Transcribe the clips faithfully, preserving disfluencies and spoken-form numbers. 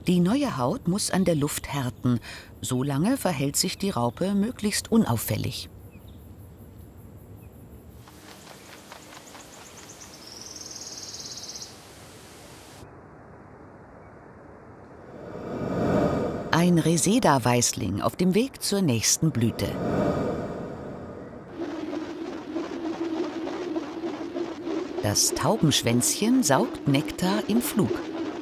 Die neue Haut muss an der Luft härten. So lange verhält sich die Raupe möglichst unauffällig. Ein Reseda-Weißling auf dem Weg zur nächsten Blüte. Das Taubenschwänzchen saugt Nektar im Flug.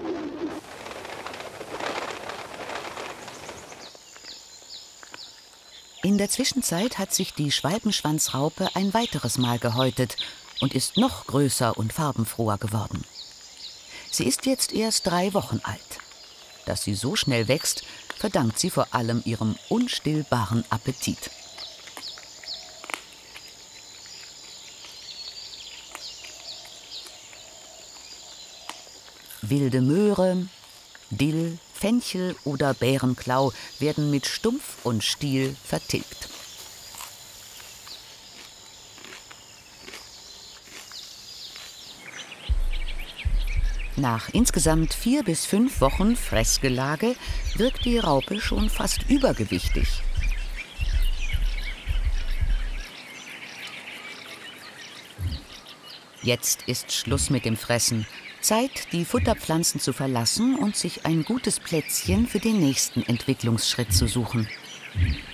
In der Zwischenzeit hat sich die Schwalbenschwanzraupe ein weiteres Mal gehäutet und ist noch größer und farbenfroher geworden. Sie ist jetzt erst drei Wochen alt. Dass sie so schnell wächst, verdankt sie vor allem ihrem unstillbaren Appetit. Wilde Möhre, Dill, Fenchel oder Bärenklau werden mit Stumpf und Stiel vertilgt. Nach insgesamt vier bis fünf Wochen Fressgelage wirkt die Raupe schon fast übergewichtig. Jetzt ist Schluss mit dem Fressen. Zeit, die Futterpflanzen zu verlassen und sich ein gutes Plätzchen für den nächsten Entwicklungsschritt zu suchen.